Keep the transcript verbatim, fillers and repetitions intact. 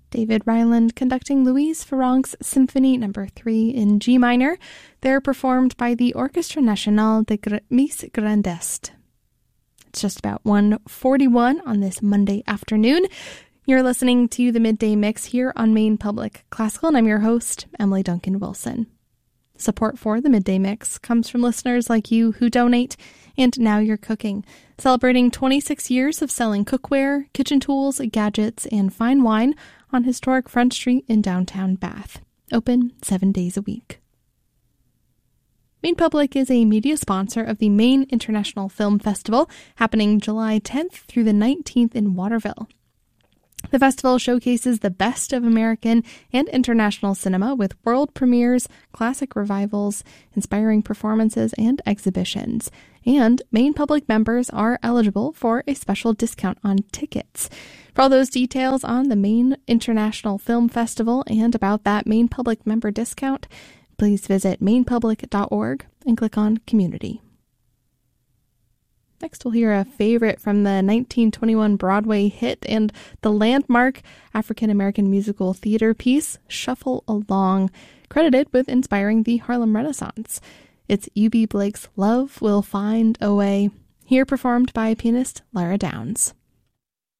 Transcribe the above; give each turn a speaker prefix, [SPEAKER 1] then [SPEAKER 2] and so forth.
[SPEAKER 1] David Ryland conducting Louise Farrenc's Symphony Number three in G minor. They're performed by the Orchestre National de Gr- Miss Grand Est. It's just about one forty-one on this Monday afternoon. You're listening to the Midday Mix here on Maine Public Classical, and I'm your host, Emily Duncan Wilson. Support for the Midday Mix comes from listeners like you who donate, and Now You're Cooking, celebrating twenty-six years of selling cookware, kitchen tools, gadgets, and fine wine on historic Front Street in downtown Bath. Open seven days a week. Maine Public is a media sponsor of the Maine International Film Festival, happening July tenth through the nineteenth in Waterville. The festival showcases the best of American and international cinema with world premieres, classic revivals, inspiring performances, and exhibitions. And Maine Public members are eligible for a special discount on tickets. For all those details on the Maine International Film Festival and about that Maine Public member discount, please visit maine public dot org and click on Community. Next, we'll hear a favorite from the nineteen twenty-one Broadway hit and the landmark African-American musical theater piece, Shuffle Along, credited with inspiring the Harlem Renaissance. It's U B Blake's Love Will Find a Way, here performed by pianist Lara Downs.